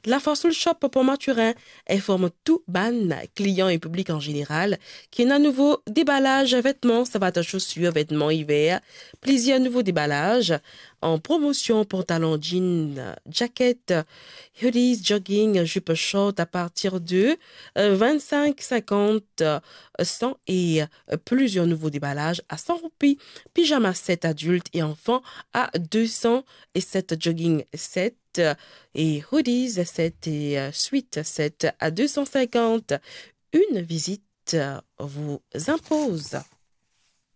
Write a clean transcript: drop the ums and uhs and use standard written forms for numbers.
La Fossil Shop pour Maturin informe tout ban, clients et public en général, qu'il y a un nouveau déballage vêtements, savates, chaussures, vêtements hiver, plusieurs nouveaux déballages en promotion, pantalon, jean, jacket, hoodies, jogging, jupe short à partir de 25,50, 100 et plusieurs nouveaux déballages à 100 roupies, pyjama 7 adultes et enfants à 200 et 7 jogging 7 et hoodies 7 et suite 7 à 250. Une visite vous impose.